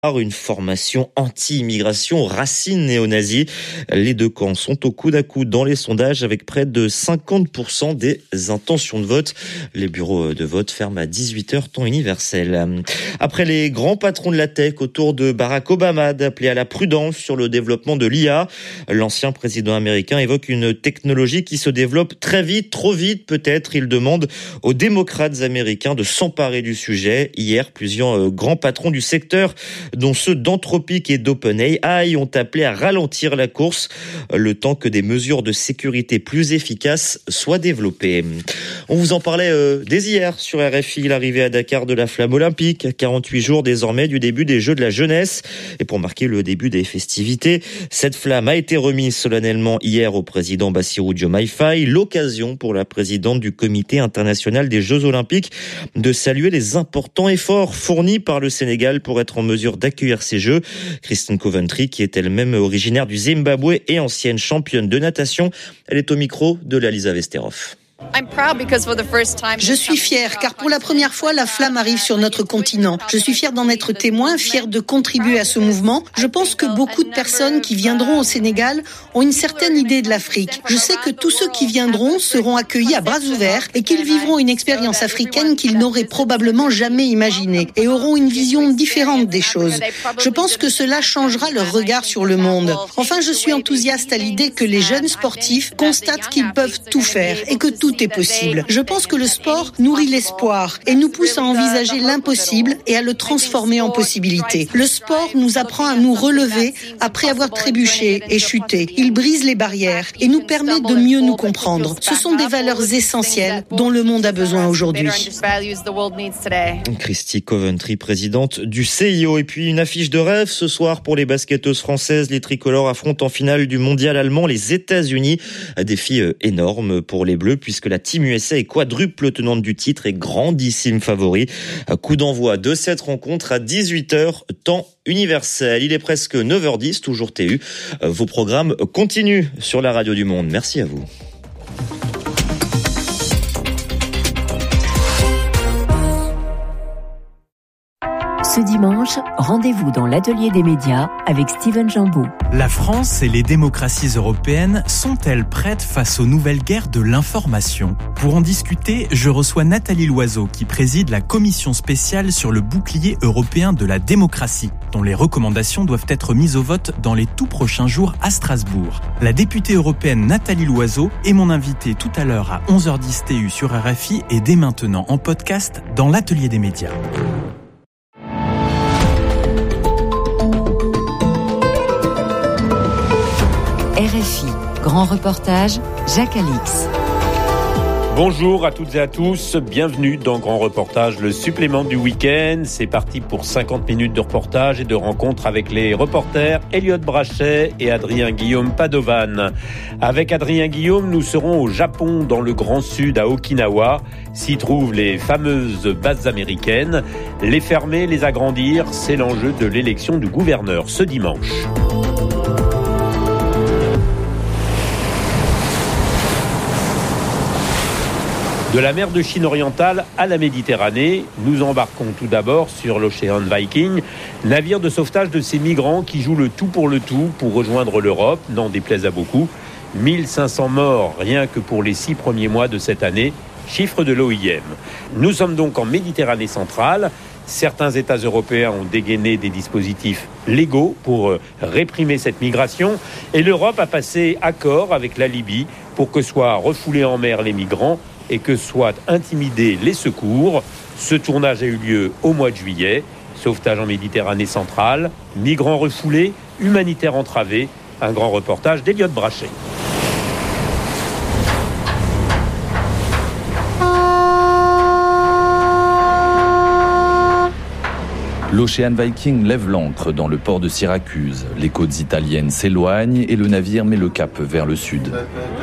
Une formation anti-immigration, racines néo-nazis. Les deux camps sont au coude à coude dans les sondages avec près de 50% des intentions de vote. Les bureaux de vote ferment à 18h temps universel. Après les grands patrons de la tech autour de Barack Obama d'appeler à la prudence sur le développement de l'IA, l'ancien président américain évoque une technologie qui se développe très vite, trop vite peut-être. Il demande aux démocrates américains de s'emparer du sujet. Hier, plusieurs grands patrons du secteur, dont ceux d'Anthropic et d'OpenAI, ont appelé à ralentir la course, le temps que des mesures de sécurité plus efficaces soient développées. On vous en parlait dès hier sur RFI, l'arrivée à Dakar de la flamme olympique, à 48 jours désormais du début des Jeux de la jeunesse. Et pour marquer le début des festivités, cette flamme a été remise solennellement hier au président Bassirou Diomaye Faye, l'occasion pour la présidente du Comité international des Jeux olympiques de saluer les importants efforts fournis par le Sénégal pour être en mesure d'accueillir ces Jeux. Christine Coventry, qui est elle-même originaire du Zimbabwe et ancienne championne de natation, elle est au micro de Lalisa Vesterov. Je suis fière car pour la première fois, la flamme arrive sur notre continent. Je suis fière d'en être témoin, fière de contribuer à ce mouvement. Je pense que beaucoup de personnes qui viendront au Sénégal ont une certaine idée de l'Afrique. Je sais que tous ceux qui viendront seront accueillis à bras ouverts et qu'ils vivront une expérience africaine qu'ils n'auraient probablement jamais imaginée et auront une vision différente des choses. Je pense que cela changera leur regard sur le monde. Enfin, je suis enthousiaste à l'idée que les jeunes sportifs constatent qu'ils peuvent tout faire et que tout est possible. Je pense que le sport nourrit l'espoir et nous pousse à envisager l'impossible et à le transformer en possibilité. Le sport nous apprend à nous relever après avoir trébuché et chuté. Il brise les barrières et nous permet de mieux nous comprendre. Ce sont des valeurs essentielles dont le monde a besoin aujourd'hui. Christy Coventry, présidente du CIO. Et puis une affiche de rêve ce soir pour les basketteuses françaises. Les tricolores affrontent en finale du mondial allemand les États-Unis. Un défi énorme pour les Bleus puisque la Team USA est quadruple tenante du titre et grandissime favori. Coup d'envoi de cette rencontre à 18h, temps universel. Il est presque 9h10, toujours TU. Vos programmes continuent sur la radio du Monde. Merci à vous. Ce dimanche, rendez-vous dans l'atelier des médias avec Steven Jambeau. La France et les démocraties européennes sont-elles prêtes face aux nouvelles guerres de l'information ? Pour en discuter, je reçois Nathalie Loiseau qui préside la commission spéciale sur le bouclier européen de la démocratie, dont les recommandations doivent être mises au vote dans les tout prochains jours à Strasbourg. La députée européenne Nathalie Loiseau est mon invitée tout à l'heure à 11h10 TU sur RFI et dès maintenant en podcast dans l'atelier des médias. RFI, grand reportage, Jacques Alix. Bonjour à toutes et à tous, bienvenue dans Grand Reportage, le supplément du week-end. C'est parti pour 50 minutes de reportage et de rencontre avec les reporters Elliot Brachet et Adrien Guillaume Padovan. Avec Adrien Guillaume, nous serons au Japon, dans le Grand Sud, à Okinawa. S'y trouvent les fameuses bases américaines. Les fermer, les agrandir, c'est l'enjeu de l'élection du gouverneur ce dimanche. De la mer de Chine orientale à la Méditerranée, nous embarquons tout d'abord sur l'Ocean Viking, navire de sauvetage de ces migrants qui jouent le tout pour rejoindre l'Europe, n'en déplaise à beaucoup. 1500 morts rien que pour les 6 premiers mois de cette année, chiffre de l'OIM. Nous sommes donc en Méditerranée centrale. Certains États européens ont dégainé des dispositifs légaux pour réprimer cette migration et l'Europe a passé accord avec la Libye pour que soient refoulés en mer les migrants et que soient intimidés les secours. Ce tournage a eu lieu au mois de juillet. Sauvetage en Méditerranée centrale, migrants refoulés, humanitaires entravés. Un grand reportage d'Elliot Brachet. L'Ocean Viking lève l'ancre dans le port de Syracuse. Les côtes italiennes s'éloignent et le navire met le cap vers le sud.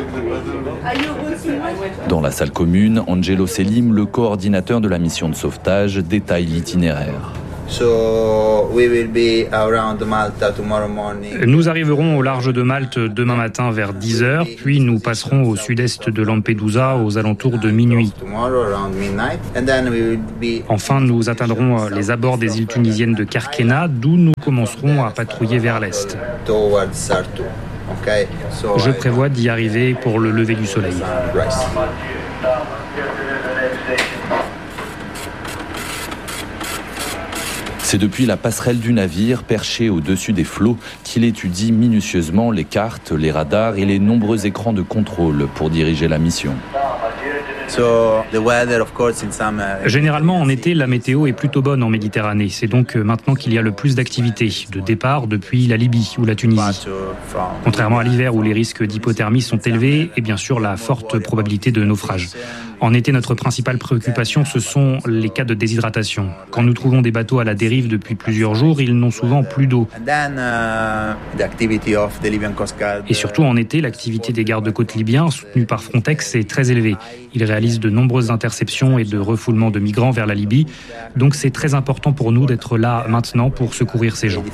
Dans la salle commune, Angelo Selim, le coordinateur de la mission de sauvetage, détaille l'itinéraire. Nous arriverons au large de Malte demain matin vers 10h, puis nous passerons au sud-est de Lampedusa aux alentours de minuit. Enfin, nous atteindrons les abords des îles tunisiennes de Kerkena, d'où nous commencerons à patrouiller vers l'est. Je prévois d'y arriver pour le lever du soleil. C'est depuis la passerelle du navire, perché au-dessus des flots, qu'il étudie minutieusement les cartes, les radars et les nombreux écrans de contrôle pour diriger la mission. Généralement, en été, la météo est plutôt bonne en Méditerranée. C'est donc maintenant qu'il y a le plus d'activités, de départ depuis la Libye ou la Tunisie. Contrairement à l'hiver où les risques d'hypothermie sont élevés et bien sûr la forte probabilité de naufrage. En été, notre principale préoccupation, ce sont les cas de déshydratation. Quand nous trouvons des bateaux à la dérive depuis plusieurs jours, ils n'ont souvent plus d'eau. Et surtout en été, l'activité des gardes-côtes libyens, soutenue par Frontex, est très élevée. Ils réalisent de nombreuses interceptions et de refoulements de migrants vers la Libye. Donc c'est très important pour nous d'être là maintenant pour secourir ces gens.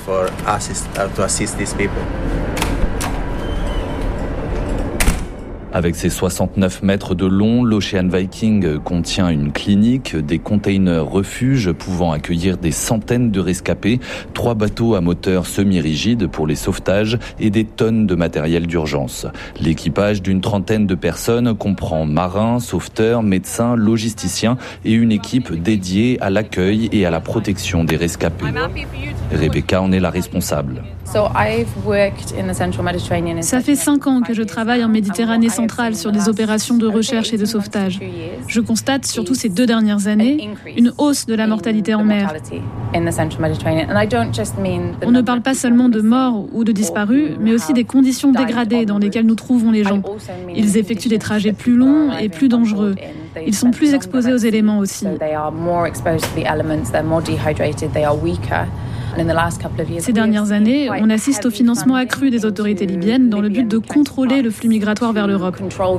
Avec ses 69 mètres de long, l'Ocean Viking contient une clinique, des containers refuges pouvant accueillir des centaines de rescapés, 3 bateaux à moteur semi-rigide pour les sauvetages et des tonnes de matériel d'urgence. L'équipage d'une 30aine de personnes comprend marins, sauveteurs, médecins, logisticiens et une équipe dédiée à l'accueil et à la protection des rescapés. Rebecca en est la responsable. Ça fait 5 ans que je travaille en Méditerranée centrale sur des opérations de recherche et de sauvetage. Je constate, surtout ces 2 dernières années, une hausse de la mortalité en mer. On ne parle pas seulement de morts ou de disparus, mais aussi des conditions dégradées dans lesquelles nous trouvons les gens. Ils effectuent des trajets plus longs et plus dangereux. Ils sont plus exposés aux éléments aussi. Ces dernières années, on assiste au financement accru des autorités libyennes dans le but de contrôler le flux migratoire vers l'Europe.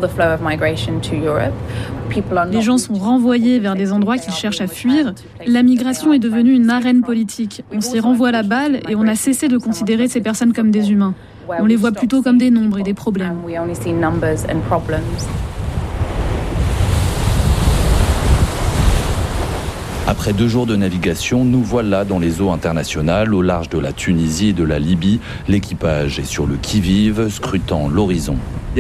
Les gens sont renvoyés vers des endroits qu'ils cherchent à fuir. La migration est devenue une arène politique. On s'y renvoie la balle et on a cessé de considérer ces personnes comme des humains. On les voit plutôt comme des nombres et des problèmes. Après 2 jours de navigation, nous voilà dans les eaux internationales, au large de la Tunisie et de la Libye. L'équipage est sur le qui-vive, scrutant l'horizon.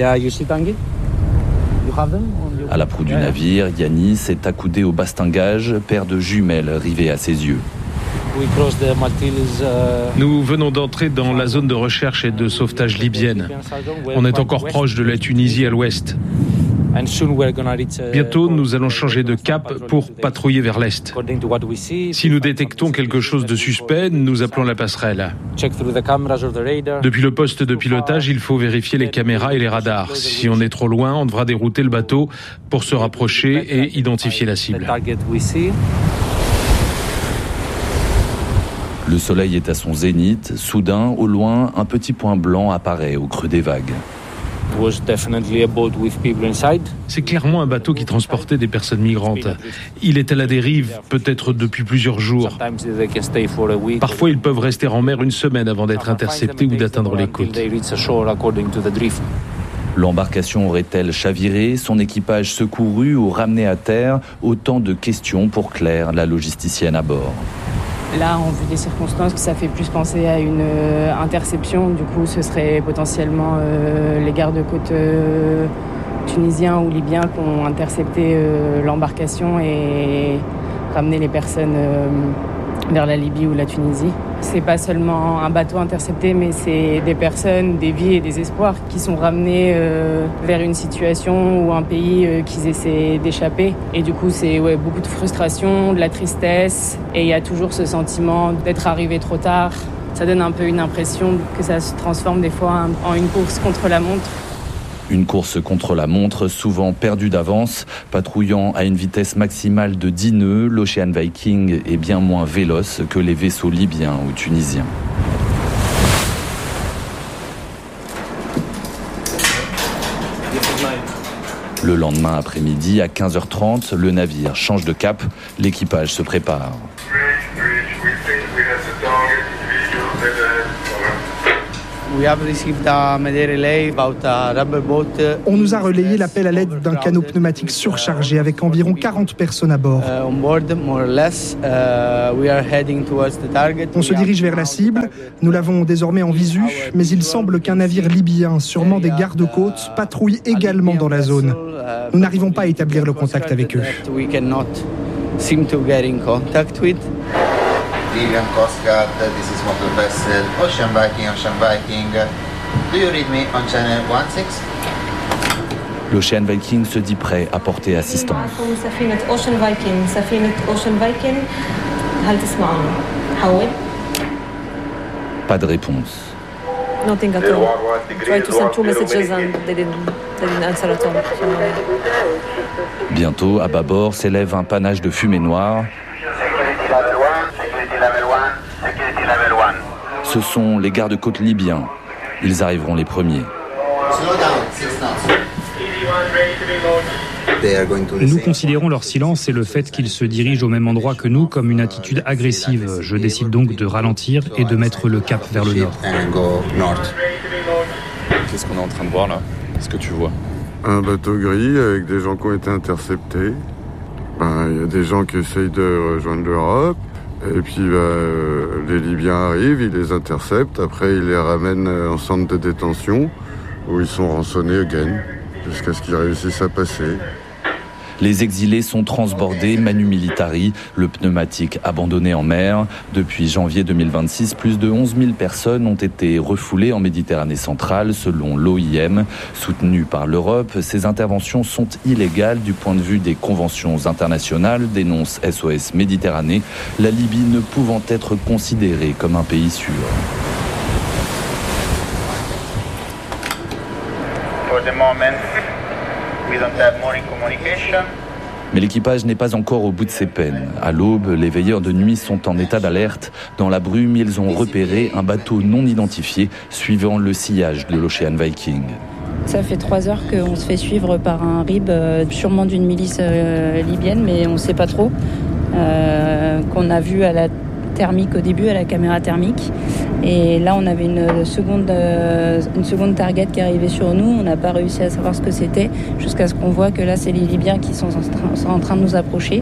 À la proue du navire, Yanis est accoudé au bastingage, paire de jumelles rivées à ses yeux. Nous venons d'entrer dans la zone de recherche et de sauvetage libyenne. On est encore proche de la Tunisie à l'ouest. Bientôt, nous allons changer de cap pour patrouiller vers l'est. Si nous détectons quelque chose de suspect, nous appelons la passerelle. Depuis le poste de pilotage, il faut vérifier les caméras et les radars. Si on est trop loin, on devra dérouter le bateau pour se rapprocher et identifier la cible. Le soleil est à son zénith. Soudain, au loin, un petit point blanc apparaît au creux des vagues. C'est clairement un bateau qui transportait des personnes migrantes. Il est à la dérive, peut-être depuis plusieurs jours. Parfois, ils peuvent rester en mer 1 semaine avant d'être interceptés ou d'atteindre les côtes. L'embarcation aurait-elle chaviré, son équipage secouru ou ramené à terre? Autant de questions pour Claire, la logisticienne à bord. Là, en vue des circonstances, ça fait plus penser à une interception. Du coup, ce serait potentiellement les gardes-côtes tunisiens ou libyens qui ont intercepté l'embarcation et ramené les personnes vers la Libye ou la Tunisie. C'est pas seulement un bateau intercepté, mais c'est des personnes, des vies et des espoirs qui sont ramenés vers une situation ou un pays qu'ils essaient d'échapper. Et du coup, c'est beaucoup de frustration, de la tristesse, et il y a toujours ce sentiment d'être arrivé trop tard. Ça donne un peu une impression que ça se transforme des fois en une course contre la montre. Une course contre la montre, souvent perdue d'avance. Patrouillant à une vitesse maximale de 10 nœuds, l'Ocean Viking est bien moins véloce que les vaisseaux libyens ou tunisiens. Le lendemain après-midi, à 15h30, le navire change de cap. L'équipage se prépare. On nous a relayé l'appel à l'aide d'un canot pneumatique surchargé avec environ 40 personnes à bord. On se dirige vers la cible, nous l'avons désormais en visu, mais il semble qu'un navire libyen, sûrement des gardes-côtes, patrouille également dans la zone. Nous n'arrivons pas à établir le contact avec eux. Libyan Coast Guard, this is motor vessel, Ocean Viking. Do you read me on channel 16? L'Ocean Viking se dit prêt à porter assistance. Pas de réponse. Nothing at all. Tried to send 2 messages and they didn't answer at all. Bientôt, à bâbord, s'élève un panache de fumée noire. Ce sont les gardes-côtes libyens. Ils arriveront les premiers. Nous considérons leur silence et le fait qu'ils se dirigent au même endroit que nous comme une attitude agressive. Je décide donc de ralentir et de mettre le cap vers le nord. Qu'est-ce qu'on est en train de voir là? Qu'est-ce que tu vois? Un bateau gris avec des gens qui ont été interceptés. Il y a des gens qui essayent de rejoindre l'Europe. Et puis les Libyens arrivent, ils les interceptent. Après, ils les ramènent en centre de détention où ils sont rançonnés again jusqu'à ce qu'ils réussissent à passer. Les exilés sont transbordés manu militari, le pneumatique abandonné en mer. Depuis janvier 2026, plus de 11 000 personnes ont été refoulées en Méditerranée centrale, selon l'OIM. Soutenues par l'Europe, ces interventions sont illégales du point de vue des conventions internationales, dénonce SOS Méditerranée, la Libye ne pouvant être considérée comme un pays sûr. For the moment, we don't have more communication. Mais l'équipage n'est pas encore au bout de ses peines. À l'aube, les veilleurs de nuit sont en état d'alerte. Dans la brume, ils ont repéré un bateau non identifié suivant le sillage de l'Ocean Viking. Ça fait 3 heures qu'on se fait suivre par un RIB, sûrement d'une milice libyenne, mais on ne sait pas trop. Qu'on a vu à la thermique au début, à la caméra thermique. Et là, on avait une seconde target qui arrivait sur nous. On n'a pas réussi à savoir ce que c'était jusqu'à ce qu'on voit que là, c'est les Libyens qui sont en train de nous approcher.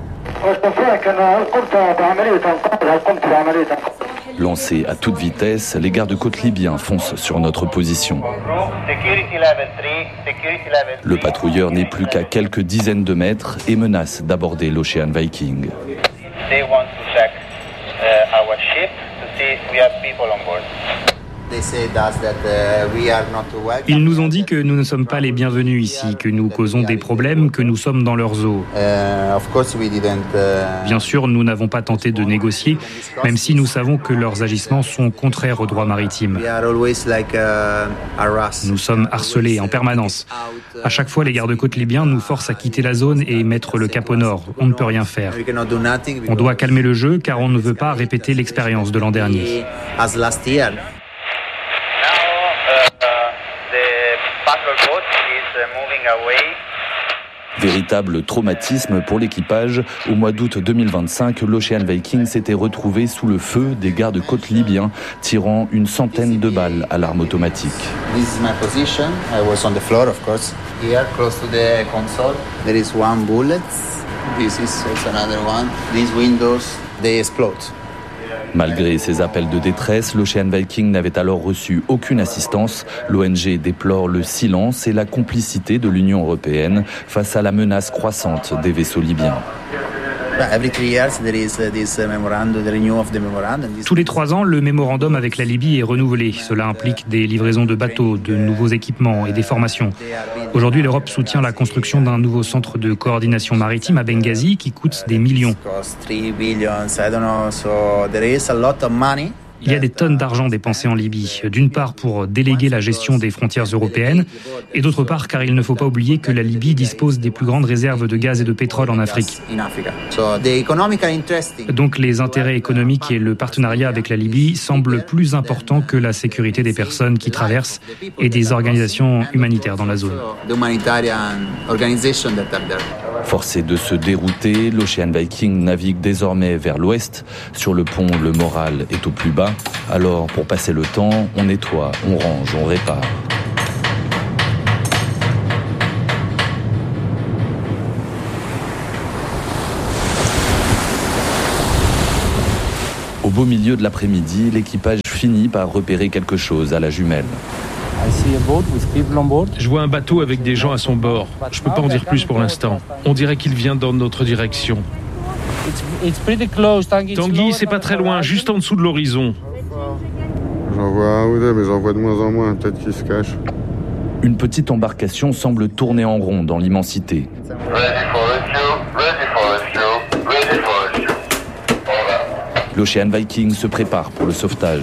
Lancés à toute vitesse, les gardes-côtes libyens foncent sur notre position. Le patrouilleur n'est plus qu'à quelques dizaines de mètres et menace d'aborder l'Ocean Viking. Ils nous ont dit que nous ne sommes pas les bienvenus ici, que nous causons des problèmes, que nous sommes dans leurs eaux. Bien sûr, nous n'avons pas tenté de négocier, même si nous savons que leurs agissements sont contraires au droit maritime. Nous sommes harcelés en permanence. À chaque fois, les gardes-côtes libyens nous forcent à quitter la zone et mettre le cap au nord. On ne peut rien faire. On doit calmer le jeu car on ne veut pas répéter l'expérience de l'an dernier. Véritable traumatisme pour l'équipage. Au mois d'août 2025, l'Ocean Viking s'était retrouvé sous le feu des gardes-côtes libyens, tirant une centaine de balles à l'arme automatique. This is my position. I was on the floor, of course. Here, close to the console, there is one bullet. This is also another one. These windows, they explode. Malgré ces appels de détresse, l'Ocean Viking n'avait alors reçu aucune assistance. L'ONG déplore le silence et la complicité de l'Union européenne face à la menace croissante des vaisseaux libyens. Tous les 3 ans, le mémorandum avec la Libye est renouvelé. Cela implique des livraisons de bateaux, de nouveaux équipements et des formations. Aujourd'hui, l'Europe soutient la construction d'un nouveau centre de coordination maritime à Benghazi qui coûte des millions. Il y a des tonnes d'argent dépensé en Libye, d'une part pour déléguer la gestion des frontières européennes, et d'autre part car il ne faut pas oublier que la Libye dispose des plus grandes réserves de gaz et de pétrole en Afrique. Donc les intérêts économiques et le partenariat avec la Libye semblent plus importants que la sécurité des personnes qui traversent et des organisations humanitaires dans la zone. Forcé de se dérouter, l'Ocean Viking navigue désormais vers l'ouest. Sur le pont, le moral est au plus bas. Alors, pour passer le temps, on nettoie, on range, on répare. Au beau milieu de l'après-midi, l'équipage finit par repérer quelque chose à la jumelle. Je vois un bateau avec des gens à son bord. Je ne peux pas en dire plus pour l'instant. On dirait qu'il vient dans notre direction. Tanguy, c'est pas très loin, juste en dessous de l'horizon. J'en vois un ou deux, mais j'en vois de moins en moins, peut-être qu'ils se cachent. Une petite embarcation semble tourner en rond dans l'immensité. L'Ocean Viking se prépare pour le sauvetage.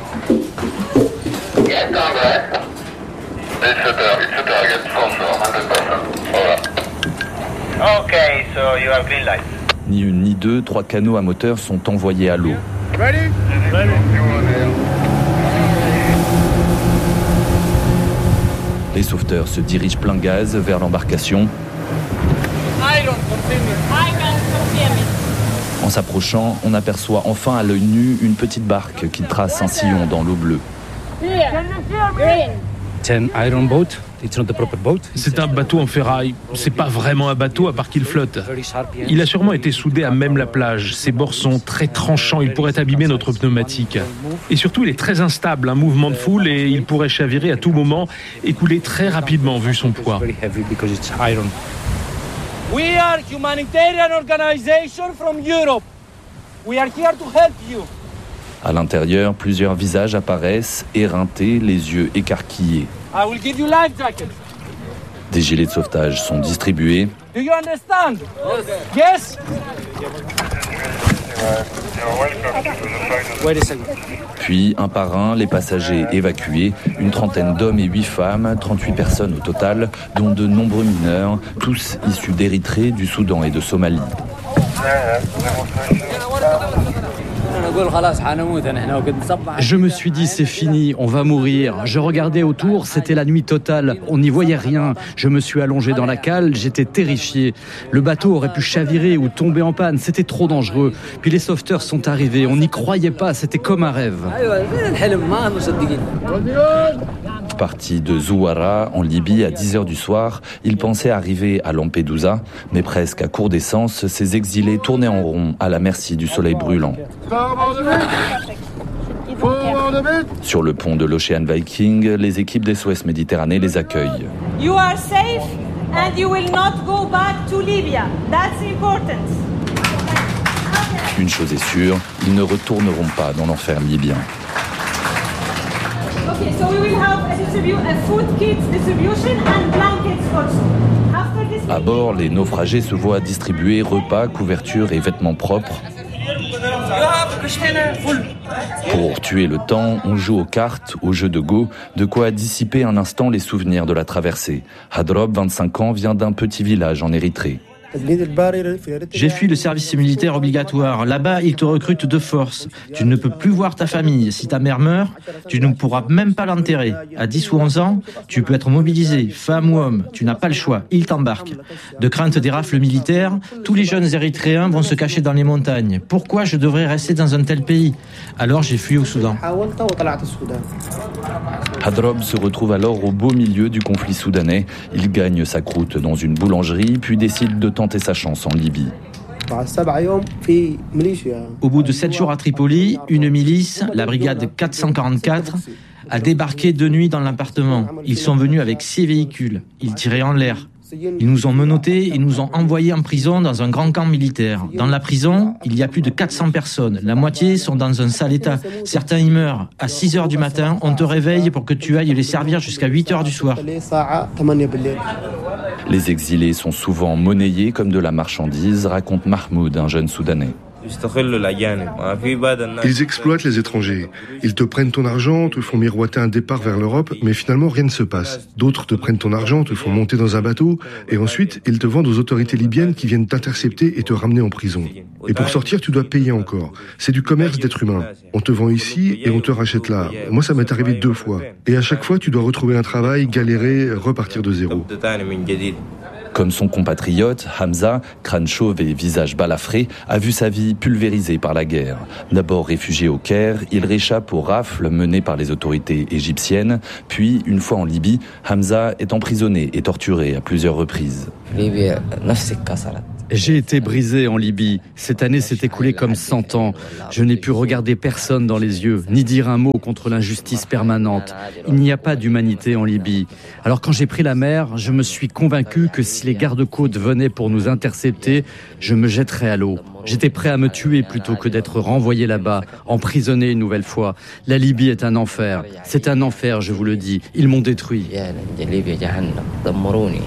Ni une ni deux, 3 canots à moteur sont envoyés à l'eau. Les sauveteurs se dirigent plein gaz vers l'embarcation. En s'approchant, on aperçoit enfin à l'œil nu une petite barque qui trace un sillon dans l'eau bleue. C'est un bateau en ferraille. C'est pas vraiment un bateau à part qu'il flotte. Il a sûrement été soudé à même la plage. Ses bords sont très tranchants. Il pourrait abîmer notre pneumatique. Et surtout, il est très instable. Un mouvement de foule et il pourrait chavirer à tout moment et couler très rapidement vu son poids. We are humanitarian organization from Europe. We are here to help you. À l'intérieur, plusieurs visages apparaissent, éreintés, les yeux écarquillés. I will give you life jackets. Des gilets de sauvetage sont distribués. Do you understand? Yes. Puis, un par un, les passagers évacués, une trentaine d'hommes et 8 femmes, 38 personnes au total, dont de nombreux mineurs, tous issus d'Érythrée, du Soudan et de Somalie. Je me suis dit, c'est fini, on va mourir. Je regardais autour, c'était la nuit totale. On n'y voyait rien. Je me suis allongé dans la cale, j'étais terrifié. Le bateau aurait pu chavirer ou tomber en panne, c'était trop dangereux. Puis les sauveteurs sont arrivés, on n'y croyait pas, c'était comme un rêve. Parti de Zouara, en Libye, à 10h du soir, ils pensaient arriver à Lampedusa, mais presque à court d'essence, ces exilés tournaient en rond à la merci du soleil brûlant. Sur le pont de l'Ocean Viking, les équipes d'SOS Méditerranée les accueillent. You are safe and you will not go back to Libya. That's important. Une chose est sûre, ils ne retourneront pas dans l'enfer libyen. Okay, so we will have a food kit distribution and blankets also. À bord, les naufragés se voient distribuer repas, couvertures et vêtements propres. Pour tuer le temps, on joue aux cartes, aux jeux de go, de quoi dissiper un instant les souvenirs de la traversée. Hadrob, 25 ans, vient d'un petit village en Érythrée. J'ai fui le service militaire obligatoire. Là-bas, ils te recrutent de force. Tu ne peux plus voir ta famille. Si ta mère meurt, tu ne pourras même pas l'enterrer. À 10 ou 11 ans, tu peux être mobilisé, femme ou homme. Tu n'as pas le choix. Ils t'embarquent. De crainte des rafles militaires, tous les jeunes Érythréens vont se cacher dans les montagnes. Pourquoi je devrais rester dans un tel pays? Alors j'ai fui au Soudan. Hadrob se retrouve alors au beau milieu du conflit soudanais. Il gagne sa croûte dans une boulangerie, puis décide de tenter sa chance en Libye. Au bout de 7 jours à Tripoli, une milice, la brigade 444, a débarqué de nuit dans l'appartement. Ils sont venus avec 6 véhicules. Ils tiraient en l'air. Ils nous ont menottés et nous ont envoyés en prison dans un grand camp militaire. Dans la prison, il y a plus de 400 personnes. La moitié sont dans un sale état. Certains y meurent. À 6h du matin, on te réveille pour que tu ailles les servir jusqu'à 8h du soir. Les exilés sont souvent monnayés comme de la marchandise, raconte Mahmoud, un jeune Soudanais. Ils exploitent les étrangers. Ils te prennent ton argent, te font miroiter un départ vers l'Europe, mais finalement rien ne se passe. D'autres te prennent ton argent, te font monter dans un bateau, et ensuite ils te vendent aux autorités libyennes qui viennent t'intercepter et te ramener en prison. Et pour sortir, tu dois payer encore. C'est du commerce d'êtres humains. On te vend ici et on te rachète là. Moi, ça m'est arrivé 2 fois. Et à chaque fois, tu dois retrouver un travail, galérer, repartir de zéro. Comme son compatriote, Hamza, crâne chauve et visage balafré, a vu sa vie pulvérisée par la guerre. D'abord réfugié au Caire, il réchappe aux rafles menées par les autorités égyptiennes. Puis, une fois en Libye, Hamza est emprisonné et torturé à plusieurs reprises. J'ai été brisé en Libye. Cette année s'est écoulée comme 100 ans. Je n'ai pu regarder personne dans les yeux, ni dire un mot contre l'injustice permanente. Il n'y a pas d'humanité en Libye. Alors quand j'ai pris la mer, je me suis convaincu que si les gardes-côtes venaient pour nous intercepter, je me jetterais à l'eau. J'étais prêt à me tuer plutôt que d'être renvoyé là-bas, emprisonné une nouvelle fois. La Libye est un enfer. C'est un enfer, je vous le dis. Ils m'ont détruit.